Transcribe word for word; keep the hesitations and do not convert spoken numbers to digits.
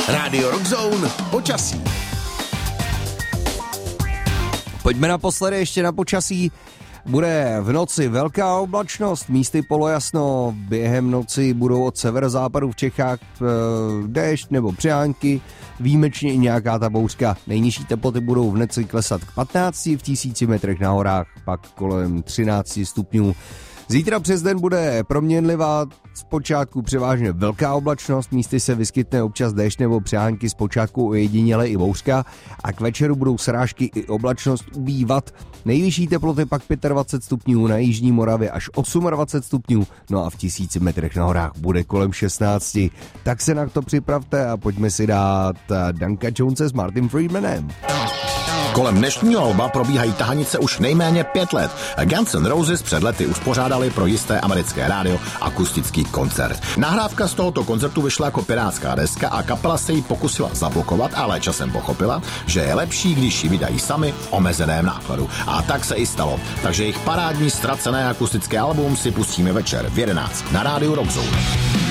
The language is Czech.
Rádio Rockzone počasí. Pojďme naposledy ještě na počasí. Bude v noci velká oblačnost, místy polojasno, během noci budou od severozápadu v Čechách e, déšť nebo přehánky, výjimečně i nějaká ta bouřka. Nejnižší teploty budou v noci klesat k patnácti, v tisíci metrech na horách, pak kolem třinácti stupňů. Zítra přes den bude proměnlivá, zpočátku převážně velká oblačnost, místy se vyskytne občas déšť nebo přehánky, zpočátku ojediněle i bouřka a k večeru budou srážky i oblačnost ubývat. Nejvyšší teploty pak dvacet pět stupňů, na jižní Moravě až dvacet osm stupňů, no a v tisíci metrech na horách bude kolem šestnácti. Tak se na to připravte a pojďme si dát Danka Jonese s Martin Friedmanem. Kolem dnešního alba probíhají tahanice už nejméně pět let. Guns N' Roses před lety uspořádali pro jisté americké rádio akustický koncert. Nahrávka z tohoto koncertu vyšla jako pirátská deska a kapela se jí pokusila zablokovat, ale časem pochopila, že je lepší, když ji vydají sami v omezeném nákladu. A tak se i stalo. Takže jejich parádní ztracené akustické album si pustíme večer v jedenáct na rádiu Rockzone.